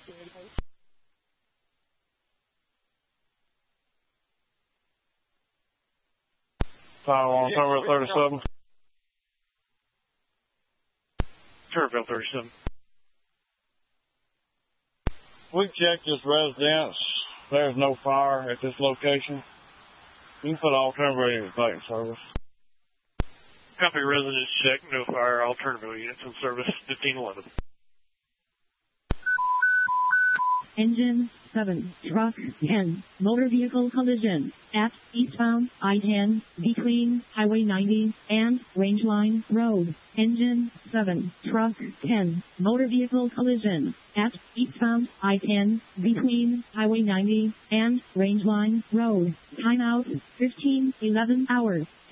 On Turbo 37. Turbo 37. We checked this residence. There's no fire at this location. You can put all turbo units back in service. Copy, residence check. No fire. All turbo units in service. 1511. Engine 7, truck 10, motor vehicle collision at eastbound I-10 between Highway 90 and Rangeline Road. Engine 7, truck 10, motor vehicle collision at eastbound I-10 between Highway 90 and Rangeline Road. Timeout 15:11 hours.